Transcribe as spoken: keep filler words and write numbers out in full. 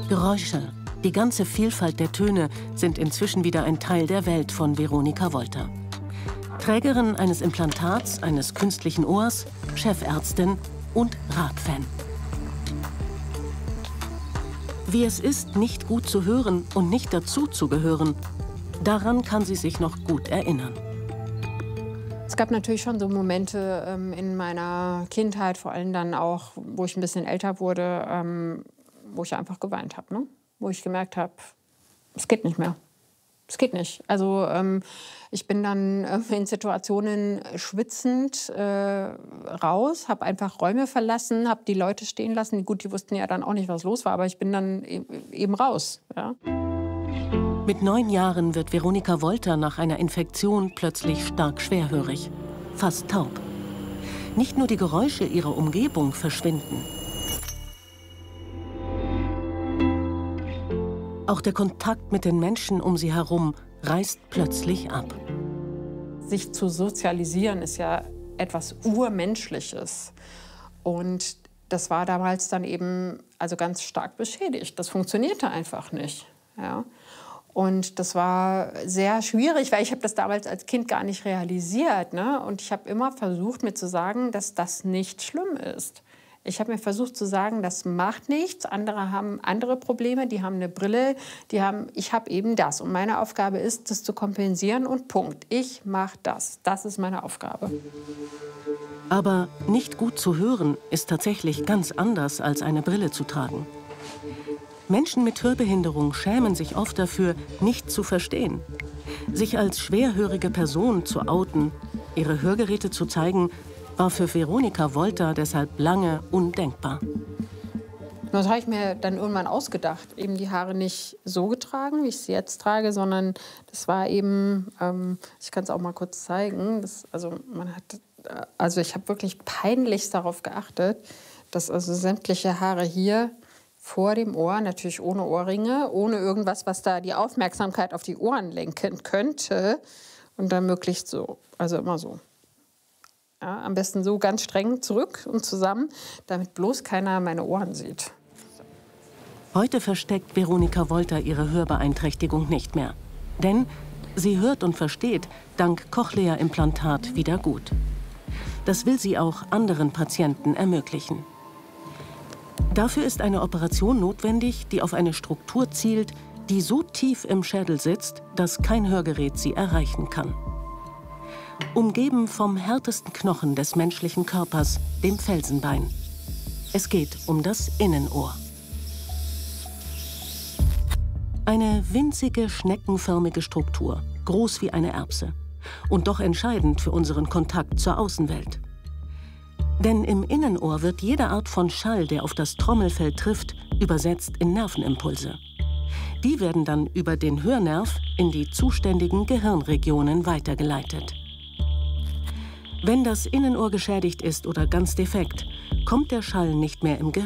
Geräusche, die ganze Vielfalt der Töne sind inzwischen wieder ein Teil der Welt von Veronika Wolter. Trägerin eines Implantats, eines künstlichen Ohrs, Chefärztin und Radfan. Wie es ist, nicht gut zu hören und nicht dazu zu gehören, daran kann sie sich noch gut erinnern. Es gab natürlich schon so Momente ähm, in meiner Kindheit, vor allem dann auch, wo ich ein bisschen älter wurde, ähm, wo ich einfach geweint habe, ne? Wo ich gemerkt habe, es geht nicht mehr. Es geht nicht. Also ähm, ich bin dann äh, in Situationen schwitzend äh, raus, habe einfach Räume verlassen, habe die Leute stehen lassen. Gut, die wussten ja dann auch nicht, was los war, aber ich bin dann e eben raus. Ja. Mit neun Jahren wird Veronika Wolter nach einer Infektion plötzlich stark schwerhörig, fast taub. Nicht nur die Geräusche ihrer Umgebung verschwinden. Auch der Kontakt mit den Menschen um sie herum reißt plötzlich ab. Sich zu sozialisieren ist ja etwas Urmenschliches. Und das war damals dann eben also ganz stark beschädigt. Das funktionierte einfach nicht. Ja. Und das war sehr schwierig, weil ich habe das damals als Kind gar nicht realisiert. Ne? Und ich habe immer versucht, mir zu sagen, dass das nicht schlimm ist. Ich habe mir versucht zu sagen, das macht nichts. Andere haben andere Probleme, die haben eine Brille, die haben, ich habe eben das. Und meine Aufgabe ist, das zu kompensieren und Punkt. Ich mache das. Das ist meine Aufgabe. Aber nicht gut zu hören ist tatsächlich ganz anders, als eine Brille zu tragen. Menschen mit Hörbehinderung schämen sich oft dafür, nicht zu verstehen. Sich als schwerhörige Person zu outen, ihre Hörgeräte zu zeigen, war für Veronika Wolter deshalb lange undenkbar. Das habe ich mir dann irgendwann ausgedacht. Eben die Haare nicht so getragen, wie ich sie jetzt trage, sondern das war eben, ähm, ich kann es auch mal kurz zeigen, das, also, man hat, also ich habe wirklich peinlichst darauf geachtet, dass also sämtliche Haare hier vor dem Ohr, natürlich ohne Ohrringe, ohne irgendwas, was da die Aufmerksamkeit auf die Ohren lenken könnte. Und dann möglichst so, also immer so. Ja, am besten so ganz streng zurück und zusammen, damit bloß keiner meine Ohren sieht. Heute versteckt Veronika Wolter ihre Hörbeeinträchtigung nicht mehr. Denn sie hört und versteht dank Cochlea-Implantat wieder gut. Das will sie auch anderen Patienten ermöglichen. Dafür ist eine Operation notwendig, die auf eine Struktur zielt, die so tief im Schädel sitzt, dass kein Hörgerät sie erreichen kann. Umgeben vom härtesten Knochen des menschlichen Körpers, dem Felsenbein. Es geht um das Innenohr. Eine winzige, schneckenförmige Struktur, groß wie eine Erbse. Und doch entscheidend für unseren Kontakt zur Außenwelt. Denn im Innenohr wird jede Art von Schall, der auf das Trommelfell trifft, übersetzt in Nervenimpulse. Die werden dann über den Hörnerv in die zuständigen Gehirnregionen weitergeleitet. Wenn das Innenohr geschädigt ist oder ganz defekt, kommt der Schall nicht mehr im Gehirn